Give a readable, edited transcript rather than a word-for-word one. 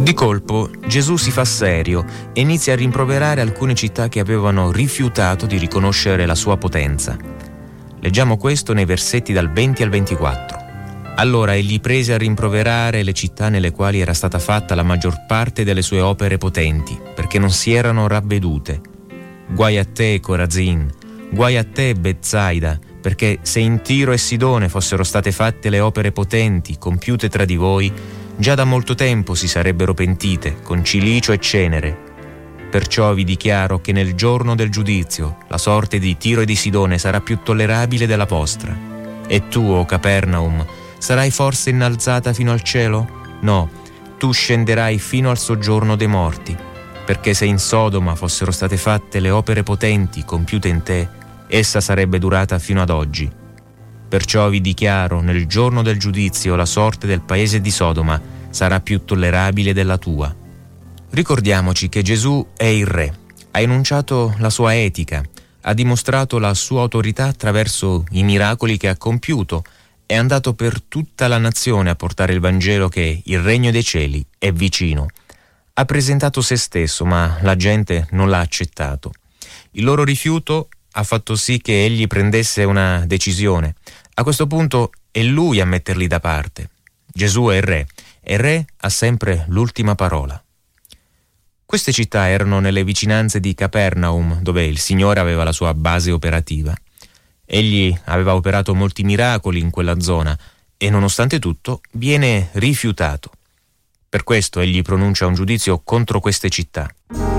Di colpo Gesù si fa serio e inizia a rimproverare alcune città che avevano rifiutato di riconoscere la sua potenza. Leggiamo questo nei versetti dal 20 al 24. Allora egli prese a rimproverare le città nelle quali era stata fatta la maggior parte delle sue opere potenti, perché non si erano ravvedute. Guai a te, Corazin, guai a te, Betsaida, perché se in Tiro e Sidone fossero state fatte le opere potenti, compiute tra di voi, già da molto tempo si sarebbero pentite, con cilicio e cenere. Perciò vi dichiaro che nel giorno del giudizio la sorte di Tiro e di Sidone sarà più tollerabile della vostra. E tu, o Capernaum, sarai forse innalzata fino al cielo? No, tu scenderai fino al soggiorno dei morti, perché se in Sodoma fossero state fatte le opere potenti compiute in te, essa sarebbe durata fino ad oggi. Perciò vi dichiaro, nel giorno del giudizio la sorte del paese di Sodoma sarà più tollerabile della tua. Ricordiamoci che Gesù è il Re, ha enunciato la sua etica, ha dimostrato la sua autorità attraverso i miracoli che ha compiuto, è andato per tutta la nazione a portare il Vangelo che il regno dei cieli è vicino. Ha presentato se stesso, ma la gente non l'ha accettato. Il loro rifiuto ha fatto sì che egli prendesse una decisione. A questo punto è lui a metterli da parte. Gesù è il Re, e il Re ha sempre l'ultima parola. Queste città erano nelle vicinanze di Capernaum, dove il Signore aveva la sua base operativa. Egli aveva operato molti miracoli in quella zona e, nonostante tutto, viene rifiutato. Per questo egli pronuncia un giudizio contro queste città.